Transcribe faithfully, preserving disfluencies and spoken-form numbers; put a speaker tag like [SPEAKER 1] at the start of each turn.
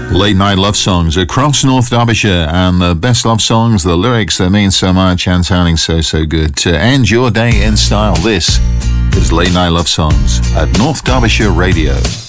[SPEAKER 1] Late night love songs across North Derbyshire, and the best love songs, the lyrics that mean so much and sounding so, so good. To end your day in style, this is Late Night Love Songs at North Derbyshire Radio.